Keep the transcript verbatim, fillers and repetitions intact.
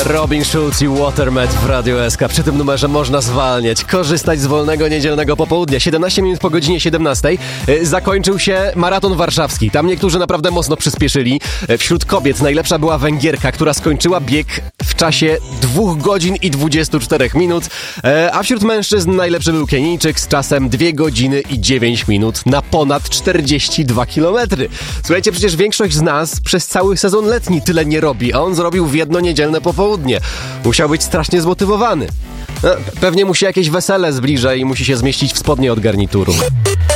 Robin Schulz i Watermed w Radio S K. Przy tym numerze można zwalniać, korzystać z wolnego niedzielnego popołudnia. siedemnaście minut po godzinie siedemnastej zakończył się maraton warszawski. Tam niektórzy naprawdę mocno przyspieszyli. Wśród kobiet najlepsza była Węgierka, która skończyła bieg w czasie dwóch godzin i dwudziestu czterech minut, a wśród mężczyzn najlepszy był Kenijczyk z czasem dwie godziny i dziewięć minut na ponad czterdzieści dwa kilometry. Słuchajcie, przecież większość z nas przez cały sezon letni tyle nie robi, a on zrobił w jedno niedzielne popołudnie. Musiał być strasznie zmotywowany. No, pewnie mu się jakieś wesele zbliża i musi się zmieścić w spodnie od garnituru.